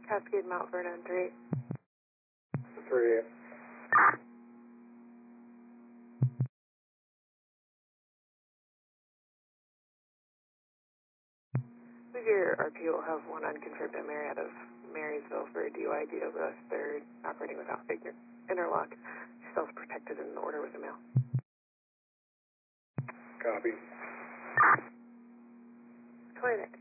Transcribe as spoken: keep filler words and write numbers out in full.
Cascade Mount Vernon, three eight. three eight. I believe your R P O will have one unconfirmed M A out of Marysville for a D U I D O bus. They're operating without figure interlock. Self-protected in the order with the mail. Copy. Clinic.